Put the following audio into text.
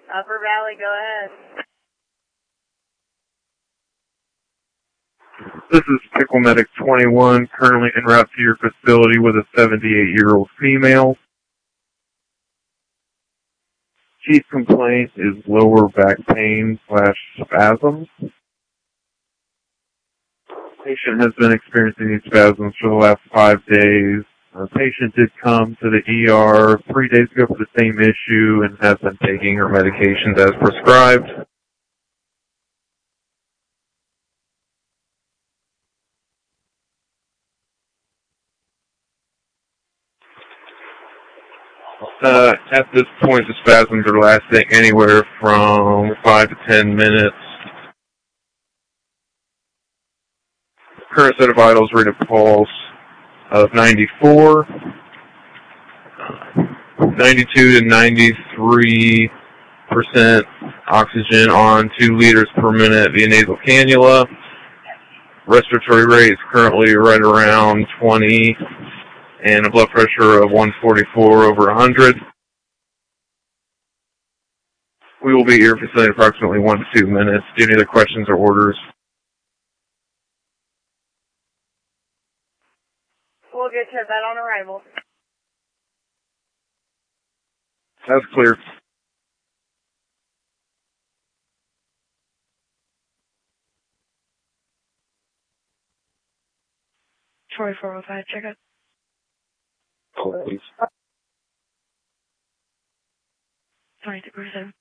Upper Valley, go ahead. This is Pickle Medic 21, currently en route to your facility with a 78-year-old female. Chief complaint is lower back pain / spasms. Patient has been experiencing these spasms for the last 5 days. The patient did come to the ER 3 days ago for the same issue and has been taking her medications as prescribed. At this point, the spasms are lasting anywhere from 5 to 10 minutes. Current set of vitals read a pulse of 94, 92 to 93% oxygen on 2 liters per minute via nasal cannula. Respiratory rate is currently right around 20 and a blood pressure of 144 over 100. We will be at your facility in approximately 1 to 2 minutes. Do you have any other questions or orders? We'll get to that on arrival. That's clear. 4405, check out. Call, please. 22%.